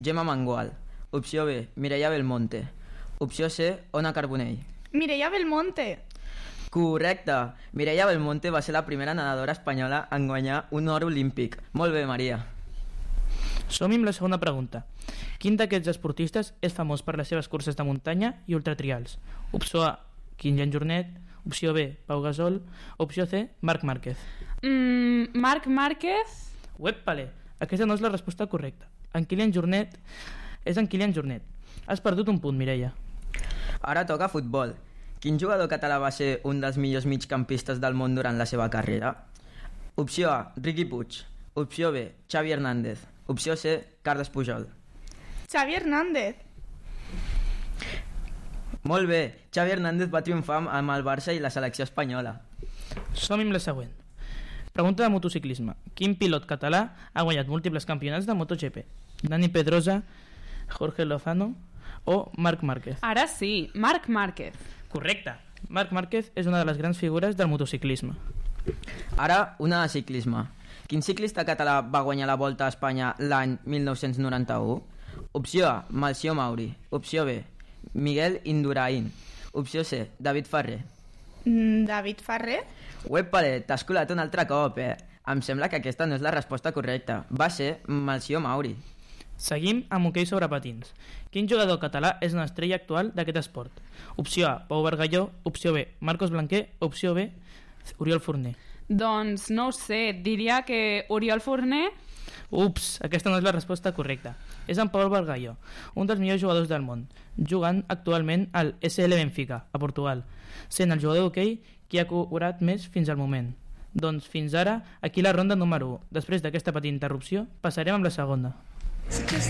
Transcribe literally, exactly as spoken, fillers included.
Gemma Mangual. Opció B, Mireia Belmonte. Opció C, Ona Carbonell. Mireia Belmonte. Correcte. Mireia Belmonte va ser la primera nedadora espanyola en guanyar un or olímpic. Molt bé, Maria. Som-hi amb la segona pregunta. Quin d'aquests esportistes és famós per les seves curses de muntanya i ultratrials? Opció A, Kilian Jornet. Opció B, Pau Gasol. Opció C, Marc Márquez. Mm, Marc Márquez. Uépale, aquesta no és la resposta correcta. En Kilian Jornet és en Kilian Jornet. Has perdut un punt, Mireia. Ara toca futbol. Quin jugador català va ser un dels millors migcampistes del món durant la seva carrera? Opció A, Riqui Puig. Opció B, Xavi Hernández. Opció C, Carles Pujol. Xavi Hernández. Molt bé, Xavi Hernández va triomfar amb el Barça i la selecció espanyola. Som-hi amb la següent. Pregunta de motociclisme. Quin pilot català ha guanyat múltiples campionats de MotoGP? Dani Pedrosa, Jorge Lozano o Marc Márquez? Ara sí, Marc Márquez. Correcte. Marc Márquez és una de les grans figures del motociclisme. Ara, una de ciclisme. Quin ciclista català va guanyar la Volta a Espanya l'any mil nou-cents noranta-u? Opció A, Melcior Mauri. Opció B, Miguel Indurain. Opció C, David Ferrer. Mm, David Ferrer? Uépale, t'has colat un altre cop, eh? Em sembla que aquesta no és la resposta correcta. Va ser Melcior Mauri. Seguim amb hoquei sobre patins. Quin jugador català és una estrella actual d'aquest esport? Opció A, Pau Bargalló. Opció B, Marcos Blanquer. Opció B, Oriol Forner. Doncs no ho sé, diria que Oriol Forner. Ups, aquesta no és la resposta correcta. És en Pau Bargalló, un dels millors jugadors del món, jugant actualment al S L Benfica, a Portugal, sent el jugador d'hoquei qui ha cobrat més fins al moment. Doncs fins ara, aquí la ronda número u. Després d'aquesta petita interrupció, passarem amb la segona.